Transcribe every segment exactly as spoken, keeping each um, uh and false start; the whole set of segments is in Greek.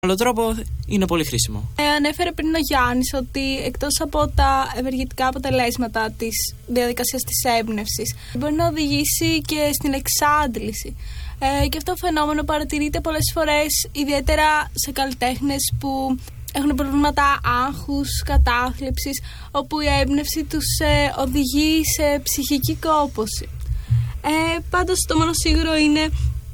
άλλο τρόπο είναι πολύ χρήσιμο. Ε, ανέφερε πριν ο Γιάννης ότι εκτός από τα ευεργετικά αποτελέσματα της διαδικασίας της έμπνευσης, μπορεί να οδηγήσει και στην εξάντληση. Ε, και αυτό το φαινόμενο παρατηρείται πολλές φορές, ιδιαίτερα σε καλλιτέχνες που έχουν προβλήματα άγχους, κατάθλιψης, όπου η έμπνευση τους ε, οδηγεί σε ψυχική κόπωση. Ε, πάντως το μόνο σίγουρο είναι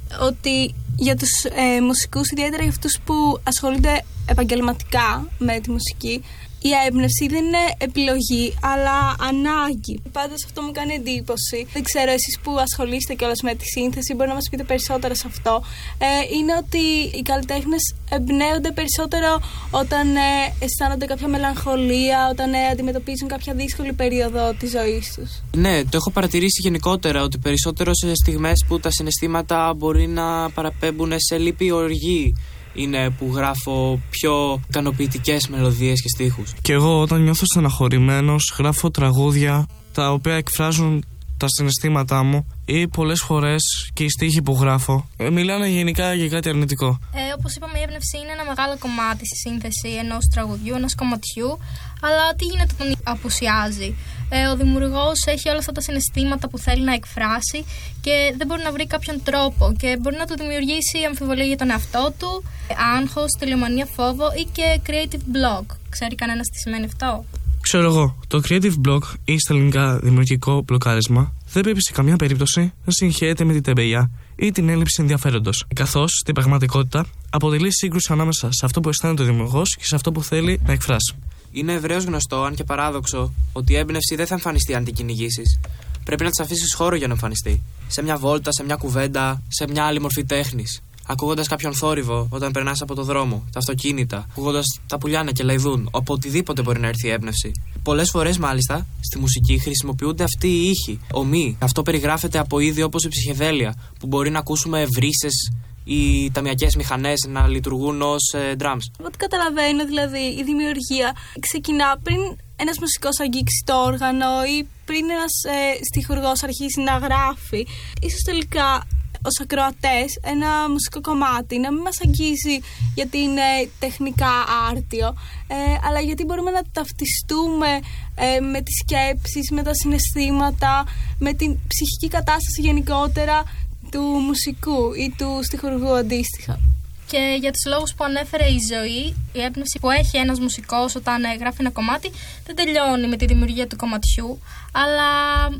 ότι για τους ε, μουσικούς, ιδιαίτερα για αυτούς που ασχολούνται επαγγελματικά με τη μουσική, η έμπνευση δεν είναι επιλογή, αλλά ανάγκη. Πάντως αυτό μου κάνει εντύπωση. Δεν ξέρω, εσείς που ασχολείστε κιόλας με τη σύνθεση, μπορεί να μας πείτε περισσότερα σε αυτό. Ε, είναι ότι οι καλλιτέχνες εμπνέονται περισσότερο όταν ε, αισθάνονται κάποια μελαγχολία, όταν ε, αντιμετωπίζουν κάποια δύσκολη περίοδο της ζωής τους. Ναι, το έχω παρατηρήσει γενικότερα, ότι περισσότερο σε στιγμές που τα συναισθήματα μπορεί να παραπέμπουν σε λύπη, οργή, είναι που γράφω πιο ικανοποιητικές μελωδίες και στίχους. Και εγώ όταν νιώθω στεναχωρημένος γράφω τραγούδια τα οποία εκφράζουν τα συναισθήματά μου, ή πολλές φορές και οι στίχοι που γράφω ε, μιλάνε γενικά για κάτι αρνητικό. Ε, όπως είπαμε, η έμπνευση είναι ένα μεγάλο κομμάτι στη σύνθεση ενός τραγουδιού, ενός κομματιού, αλλά τι γίνεται όταν απουσιάζει? Ε, ο δημιουργός έχει όλα αυτά τα συναισθήματα που θέλει να εκφράσει και δεν μπορεί να βρει κάποιον τρόπο και μπορεί να του δημιουργήσει αμφιβολία για τον εαυτό του, άγχος, τελειομανία, φόβο ή και creative block. Ξέρει κανένας τι σημαίνει αυτό? Ξέρω εγώ, το creative block ή στα ελληνικά δημιουργικό μπλοκάρισμα δεν πρέπει σε καμία περίπτωση να συγχαίρεται με την τεμπελιά ή την έλλειψη ενδιαφέροντος, καθώς στην πραγματικότητα αποτελεί σύγκρουση ανάμεσα σε αυτό που αισθάνεται ο δημιουργός και σε αυτό που θέλει να εκφράσει. Είναι ευρέως γνωστό, αν και παράδοξο, ότι η έμπνευση δεν θα εμφανιστεί αν την κυνηγήσεις. Πρέπει να της αφήσεις χώρο για να εμφανιστεί. Σε μια βόλτα, σε μια κουβέντα, σε μια άλλη μορφή τέχνης. Ακούγοντας κάποιον θόρυβο όταν περνάς από το δρόμο, τα αυτοκίνητα, ακούγοντας τα πουλιά να κελαϊδούν, από οτιδήποτε μπορεί να έρθει η έμπνευση. Πολλές φορές, μάλιστα, στη μουσική χρησιμοποιούνται αυτοί οι ήχοι, ομοί. Αυτό περιγράφεται από είδη όπως η ψυχεδέλεια, που μπορεί να ακούσουμε βρύσες ή ταμιακές μηχανές να λειτουργούν ως ε, drums. Από ό,τι καταλαβαίνω, δηλαδή, η δημιουργία ξεκινά πριν ένας μουσικός αγγίξει το όργανο ή πριν ένας ε, στιχουργός αρχίσει να γράφει. Ίσως τελικά ως ακροατές ένα μουσικό κομμάτι να μην μας αγγίζει γιατί είναι τεχνικά άρτιο, ε, αλλά γιατί μπορούμε να ταυτιστούμε ε, με τις σκέψεις, με τα συναισθήματα, με την ψυχική κατάσταση γενικότερα του μουσικού ή του στιχουργού αντίστοιχα. Και για τους λόγους που ανέφερε η ζωή, η έμπνευση που έχει ένας μουσικός όταν γράφει ένα κομμάτι δεν τελειώνει με τη δημιουργία του κομματιού, αλλά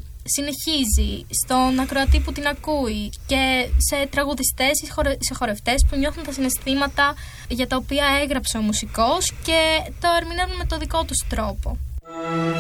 συνεχίζει στον ακροατή που την ακούει και σε τραγουδιστές ή σε χορευτές που νιώθουν τα συναισθήματα για τα οποία έγραψε ο μουσικός και το ερμηνεύουν με το δικό τους τρόπο.